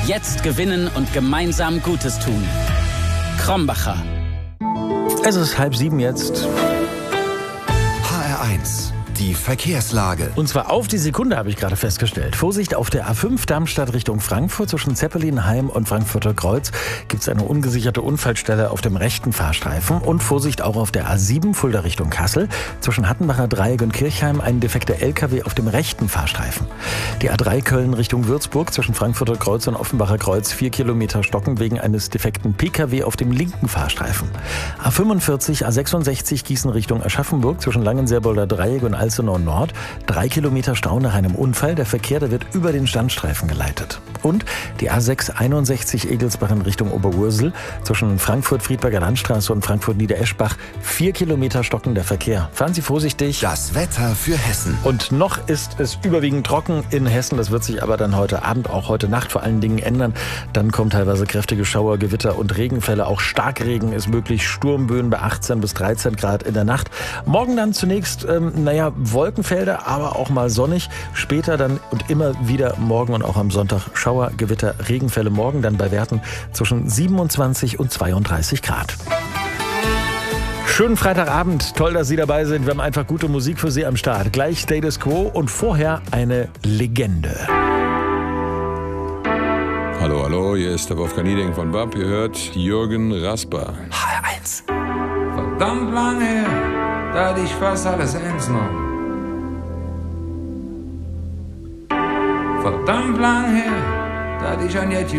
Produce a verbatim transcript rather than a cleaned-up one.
Jetzt gewinnen und gemeinsam Gutes tun. Krombacher. Es ist halb sieben jetzt. H R eins. Die Verkehrslage. Und zwar auf die Sekunde, habe ich gerade festgestellt. Vorsicht, auf der A fünf Darmstadt Richtung Frankfurt zwischen Zeppelinheim und Frankfurter Kreuz gibt es eine ungesicherte Unfallstelle auf dem rechten Fahrstreifen. Und Vorsicht auch auf der A sieben Fulda Richtung Kassel zwischen Hattenbacher Dreieck und Kirchheim ein defekter L K W auf dem rechten Fahrstreifen. Die A drei Köln Richtung Würzburg zwischen Frankfurter Kreuz und Offenbacher Kreuz vier Kilometer stocken wegen eines defekten P K W auf dem linken Fahrstreifen. A fünfundvierzig, A sechsundsechzig Gießen Richtung Aschaffenburg zwischen Langenselbolder Dreieck und Alzenau Nord. Drei Kilometer Stau nach einem Unfall. Der Verkehr, der wird über den Standstreifen geleitet. Und die A sechs einundsechzig Egelsbach in Richtung Oberursel zwischen Frankfurt-Friedberger Landstraße und Frankfurt-Niedereschbach. Vier Kilometer stockender Verkehr. Fahren Sie vorsichtig. Das Wetter für Hessen. Und noch ist es überwiegend trocken in Hessen. Das wird sich aber dann heute Abend, auch heute Nacht vor allen Dingen ändern. Dann kommen teilweise kräftige Schauer, Gewitter und Regenfälle. Auch Starkregen ist möglich. Sturmböen bei achtzehn bis dreizehn Grad in der Nacht. Morgen dann zunächst, ähm, naja, Wolkenfelder, aber auch mal sonnig. Später dann und immer wieder morgen und auch am Sonntag Schauer, Gewitter, Regenfälle. Morgen dann bei Werten zwischen siebenundzwanzig und zweiunddreißig Grad. Schönen Freitagabend. Toll, dass Sie dabei sind. Wir haben einfach gute Musik für Sie am Start. Gleich Status Quo und vorher eine Legende. Hallo, hallo, hier ist der Wolfgang Nieding von B A P. Ihr hört Jürgen Rasper. H R eins. Verdammt lange her, da hatte ich fast alles ernst genommen. Verdammt lang her, da hatte ich ein Jätchen